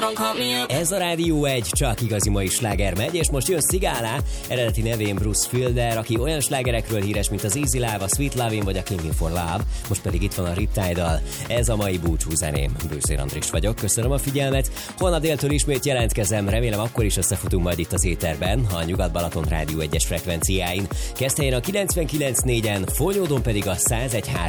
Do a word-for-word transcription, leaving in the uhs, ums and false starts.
Ez a Rádió egy, csak igazi mai sláger megy, és most jön Sigala, eredeti nevén Bruce Fielder, aki olyan slágerekről híres, mint az Easy Love, a Sweet Lovin' vagy a Clinging for Love, most pedig itt van a Riptide-dal. Ez a mai búcsú zeném. Bőszér Andris vagyok, köszönöm a figyelmet. Holnap déltől ismét jelentkezem, remélem akkor is összefutunk majd itt az éterben, a Nyugat-Balaton Rádió egyes frekvenciáin. Keszthelyen a kilencvenkilenc négyen, Fornyódon pedig a száz egy pont három